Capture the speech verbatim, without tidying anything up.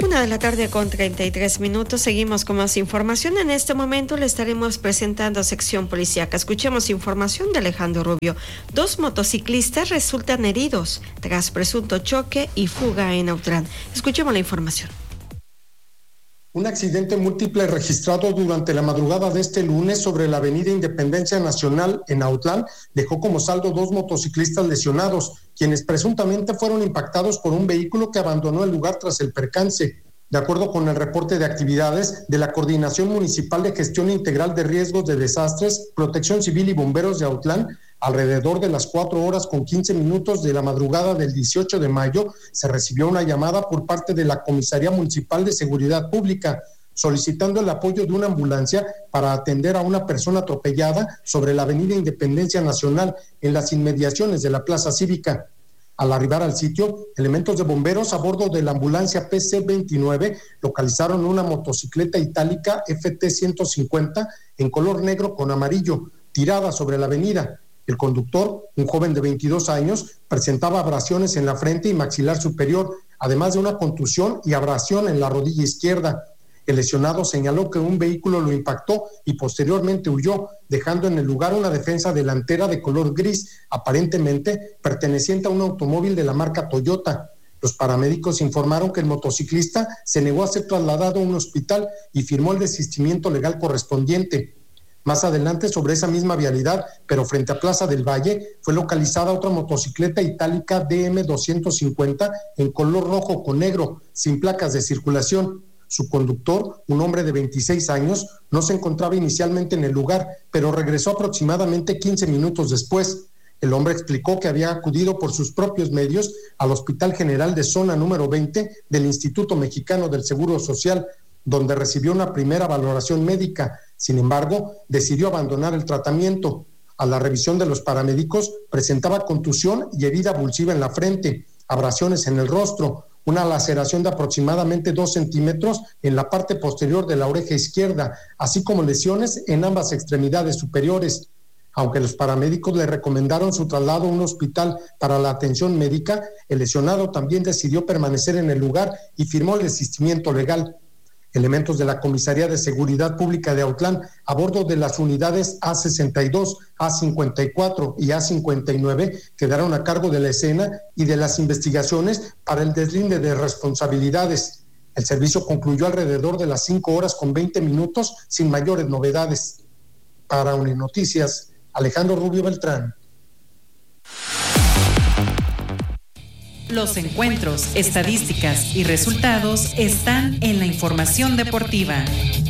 Una de la tarde con treinta y tres minutos. Seguimos con más información. En este momento le estaremos presentando sección policíaca. Escuchemos información de Alejandro Rubio. Dos motociclistas resultan heridos tras presunto choque y fuga en Autlán. Escuchemos la información. Un accidente múltiple registrado durante la madrugada de este lunes sobre la avenida Independencia Nacional en Autlán dejó como saldo dos motociclistas lesionados, quienes presuntamente fueron impactados por un vehículo que abandonó el lugar tras el percance. De acuerdo con el reporte de actividades de la Coordinación Municipal de Gestión Integral de Riesgos de Desastres, Protección Civil y Bomberos de Autlán, alrededor de las cuatro horas con quince minutos de la madrugada del dieciocho de mayo, se recibió una llamada por parte de la Comisaría Municipal de Seguridad Pública, solicitando el apoyo de una ambulancia para atender a una persona atropellada sobre la avenida Independencia Nacional, en las inmediaciones de la Plaza Cívica. Al arribar al sitio, elementos de bomberos a bordo de la ambulancia P C veintinueve localizaron una motocicleta itálica F T ciento cincuenta en color negro con amarillo, tirada sobre la avenida. El conductor, un joven de veintidós años, presentaba abrasiones en la frente y maxilar superior, además de una contusión y abrasión en la rodilla izquierda. El lesionado señaló que un vehículo lo impactó y posteriormente huyó, dejando en el lugar una defensa delantera de color gris, aparentemente perteneciente a un automóvil de la marca Toyota. Los paramédicos informaron que el motociclista se negó a ser trasladado a un hospital y firmó el desistimiento legal correspondiente. Más adelante, sobre esa misma vialidad, pero frente a Plaza del Valle, fue localizada otra motocicleta itálica D M doscientos cincuenta en color rojo con negro, sin placas de circulación. Su conductor, un hombre de veintiséis años, no se encontraba inicialmente en el lugar, pero regresó aproximadamente quince minutos después. El hombre explicó que había acudido por sus propios medios al Hospital General de Zona número veinte del Instituto Mexicano del Seguro Social, donde recibió una primera valoración médica. Sin embargo, decidió abandonar el tratamiento. A la revisión de los paramédicos, presentaba contusión y herida abulsiva en la frente, abrasiones en el rostro, una laceración de aproximadamente dos centímetros en la parte posterior de la oreja izquierda, así como lesiones en ambas extremidades superiores. Aunque los paramédicos le recomendaron su traslado a un hospital para la atención médica, el lesionado también decidió permanecer en el lugar y firmó el desistimiento legal. Elementos de la Comisaría de Seguridad Pública de Autlán, a bordo de las unidades A sesenta y dos, A cincuenta y cuatro y A cincuenta y nueve, quedaron a cargo de la escena y de las investigaciones para el deslinde de responsabilidades. El servicio concluyó alrededor de las cinco horas con veinte minutos sin mayores novedades. Para Uninoticias, Alejandro Rubio Beltrán. Los encuentros, estadísticas y resultados están en la información deportiva.